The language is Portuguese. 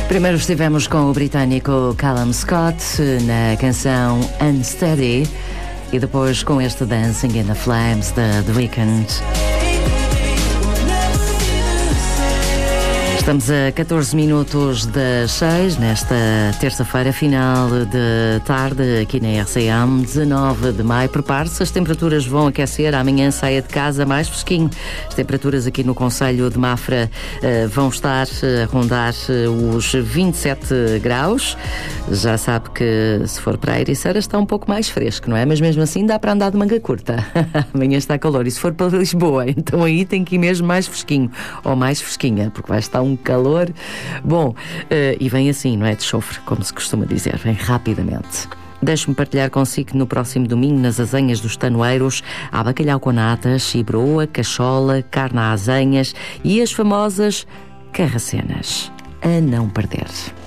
Primeiro estivemos com o britânico Callum Scott na canção Unsteady e depois com este Dancing in the Flames de The Weeknd. Estamos a 14 minutos das 6, nesta terça-feira, final de tarde, aqui na RCM, 19 de maio. Prepare-se, as temperaturas vão aquecer, amanhã saia de casa mais fresquinho. As temperaturas aqui no concelho de Mafra vão estar a rondar os 27 graus. Já sabe que se for para a Ericeira está um pouco mais fresco, não é? Mas mesmo assim dá para andar de manga curta. Amanhã está calor. E se for para Lisboa, então aí tem que ir mesmo mais fresquinho, ou mais fresquinha, porque vai estar um calor. Bom, e vem assim, não é de chofre, como se costuma dizer, vem rapidamente. Deixe-me partilhar consigo que no próximo domingo, nas Azenhas dos Tanoeiros, há bacalhau com natas, chibroa, cachola, carne a azenhas e as famosas carracenas. A não perder.